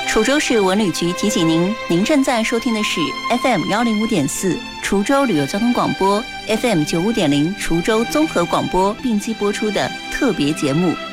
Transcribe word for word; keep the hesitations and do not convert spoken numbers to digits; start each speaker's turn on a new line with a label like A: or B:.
A: 滁州市文旅局提醒您，您正在收听的是 F M 幺零五点四滁州旅游交通广播 ，F M 九五点零滁州综合广播并机播出的特别节目《